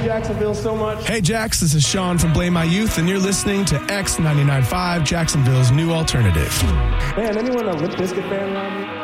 Jacksonville so much. Hey, Jax, this is Sean from Blame My Youth, and you're listening to X99.5, Jacksonville's new alternative. Man, anyone a Limp Bizkit fan around me?